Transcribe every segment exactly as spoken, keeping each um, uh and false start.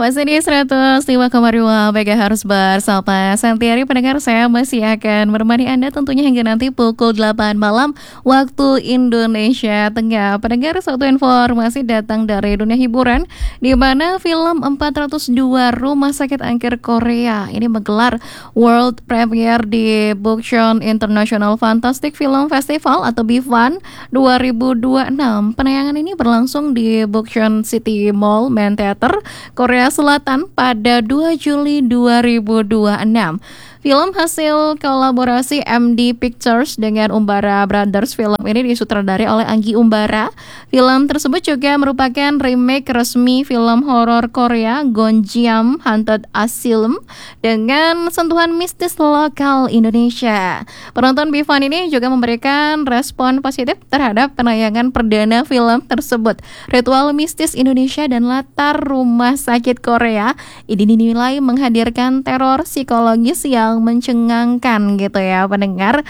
Masih di seratus lima koma dua MHz bersama Santiari. Pendengar, saya masih akan menemani Anda tentunya hingga nanti pukul delapan malam waktu Indonesia Tengah. Pendengar, satu informasi datang dari dunia hiburan, di mana film empat ratus dua Rumah Sakit Angker Korea ini menggelar world premiere di Bucheon International Fantastic Film Festival atau B I F A N dua ribu dua puluh enam. Penayangan ini berlangsung di Bucheon City Mall Main Theater, Korea Selatan pada dua Juli dua ribu dua puluh enam. Film hasil kolaborasi M D Pictures dengan Umbara Brothers. Film ini disutradarai oleh Anggi Umbara. Film tersebut juga merupakan remake resmi film horor Korea Gonjiam Haunted Asylum dengan sentuhan mistis lokal Indonesia. Penonton B I F A N ini juga memberikan respon positif terhadap penayangan perdana film tersebut. Ritual mistis Indonesia dan latar rumah sakit Korea ini dinilai menghadirkan teror psikologis yang mencengangkan gitu ya pendengar.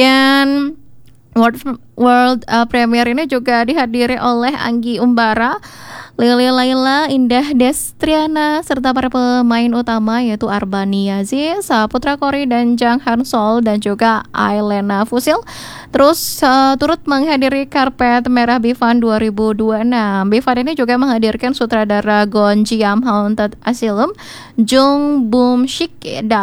Dan World, World uh, Premiere ini juga dihadiri oleh Anggi Umbara, Lili Laila, Indah Destriana, serta para pemain utama yaitu Arbani Aziz, Saputra Kori, dan Jang Han Sol, dan juga Ailena Fusil. Terus uh, turut menghadiri karpet merah B I F A N dua ribu dua puluh enam. B I F A N ini juga menghadirkan sutradara Gonjiam Haunted Asylum, Jung Boom Shik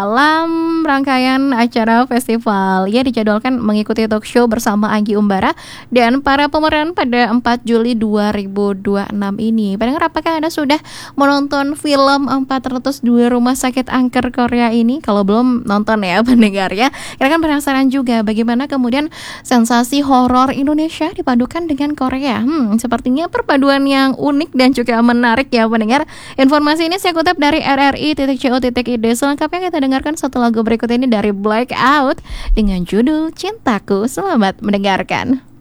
dalam rangkaian acara festival. Ia dijadwalkan mengikuti talk show bersama Anggi Umbara dan para pemeran pada empat Juli dua ribu dua puluh enam ini. Pendengar, apakah Anda sudah menonton film empat ratus dua Rumah Sakit Angker Korea ini? Kalau belum nonton ya pendengar ya, kita kan penasaran juga bagaimana kemudian sensasi horor Indonesia dipadukan dengan Korea. Hmm, sepertinya perpaduan yang unik dan juga menarik ya pendengar. Informasi ini saya kutip dari r r i titik co titik i d. Selengkapnya kita dengarkan satu lagu berikut ini dari Blackout dengan judul Cintaku. Selamat mendengarkan.